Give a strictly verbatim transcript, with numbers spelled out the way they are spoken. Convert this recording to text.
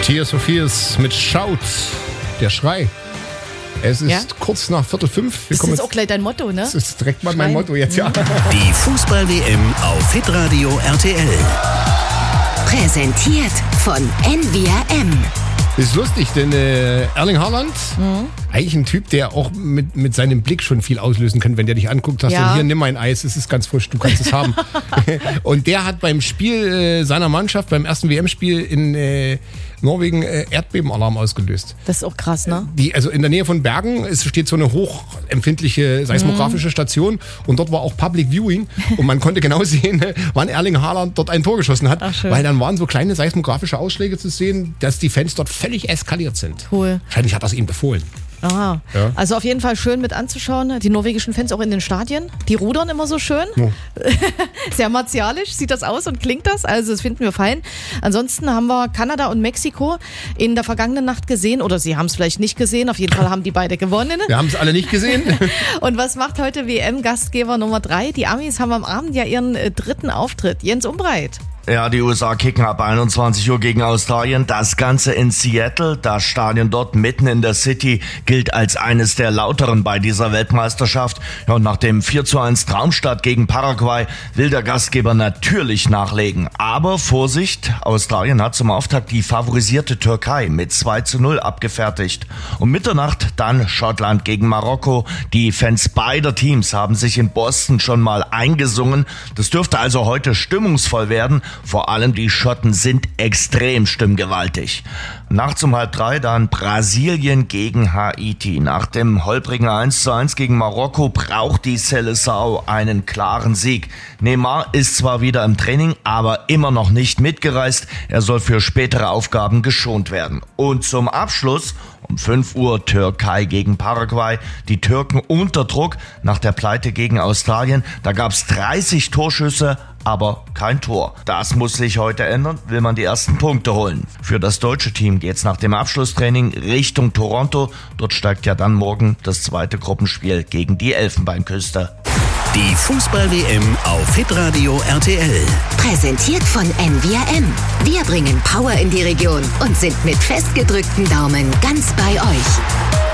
Tears for Fears mit Shout, der Schrei. Es ist ja? kurz nach Viertel fünf. Wir das ist auch gleich dein Motto, ne? Das ist direkt mal Schreien. Mein Motto jetzt, ja. Die Fußball-W M auf Hitradio R T L. Präsentiert von N V R M. Ist lustig, denn äh, Erling Haaland, mhm. eigentlich ein Typ, der auch mit, mit seinem Blick schon viel auslösen kann, wenn der dich anguckt, hast ja. du hier, nimm mein Eis, es ist ganz frisch, du kannst es haben. Und der hat beim Spiel äh, seiner Mannschaft, beim ersten W M-Spiel in äh, Norwegen äh, Erdbebenalarm ausgelöst. Das ist auch krass, ne? Die, also in der Nähe von Bergen es steht so eine hochempfindliche seismografische mhm. Station und dort war auch Public Viewing und man konnte genau sehen, wann Erling Haaland dort ein Tor geschossen hat, Ach, weil dann waren so kleine seismografische Ausschläge zu sehen, dass die Fans dort völlig eskaliert sind. Cool. Wahrscheinlich hat das ihm befohlen. Aha. Ja. Also auf jeden Fall schön mit anzuschauen. Die norwegischen Fans auch in den Stadien. Die rudern immer so schön. Ja. Sehr martialisch sieht das aus und klingt das. Also das finden wir fein. Ansonsten haben wir Kanada und Mexiko in der vergangenen Nacht gesehen. Oder Sie haben es vielleicht nicht gesehen. Auf jeden Fall haben die beide gewonnen. Wir haben es alle nicht gesehen. Und was macht heute W M-Gastgeber Nummer drei? Die Amis haben am Abend ja ihren äh, dritten Auftritt. Jens Umbreit. Ja, die U S A kicken ab einundzwanzig Uhr gegen Australien. Das Ganze in Seattle. Das Stadion dort mitten in der City gilt als eines der lauteren bei dieser Weltmeisterschaft. Ja, und nach dem vier zu eins Traumstart gegen Paraguay will der Gastgeber natürlich nachlegen. Aber Vorsicht, Australien hat zum Auftakt die favorisierte Türkei mit zwei zu null abgefertigt. Um Mitternacht dann Schottland gegen Marokko. Die Fans beider Teams haben sich in Boston schon mal eingesungen. Das dürfte also heute stimmungsvoll werden. Vor allem die Schotten sind extrem stimmgewaltig. Nachts um halb drei dann Brasilien gegen Haiti. Nach dem holprigen eins zu eins gegen Marokko braucht die Seleção einen klaren Sieg. Neymar ist zwar wieder im Training, aber immer noch nicht mitgereist. Er soll für spätere Aufgaben geschont werden. Und zum Abschluss um fünf Uhr Türkei gegen Paraguay. Die Türken unter Druck nach der Pleite gegen Australien. Da gab's dreißig Torschüsse, aber kein Tor. Das muss sich heute ändern, will man die ersten Punkte holen. Für das deutsche Team geht's nach dem Abschlusstraining Richtung Toronto. Dort steigt ja dann morgen das zweite Gruppenspiel gegen die Elfenbeinküste. Die Fußball-W M auf Hitradio R T L. Präsentiert von N V R M. Wir bringen Power in die Region und sind mit festgedrückten Daumen ganz bei euch.